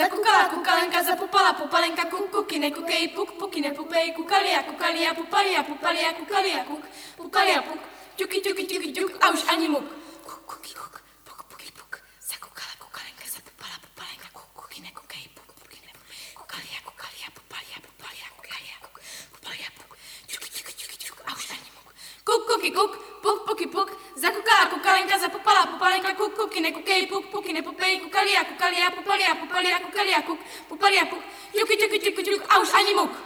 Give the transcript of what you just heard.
Zakukala kukalenka, zapupala pupalenka, kuk kuky nekukej, puk puky nepupej, kukalia kukalia, pupalia pupalia, kukalia kuk, pupalia puk, ťuky ťuky ťuky ťuk a už ani muk. Kuk kuky kuk, puk puky puk, zakukala kukalenka, zapupala pupalenka, kuk kuky nekukej, puk puky nepupej, kukalia kukalia, pupalia pupalia, kukalia kuk, pupalia puk, ťuky ťuky ťuky ťuk a už ani muk. Kuk kuky kuk, puk puky puk, zakukala kukalenka, zapupala pupalenka, kuk kuky nekukej, puk puky nepupej, kukalia kukalia, pupalia pupalia, kukalia kuk, pupalia puk, ťuky ťuky ťuky ťuk a už ani muk.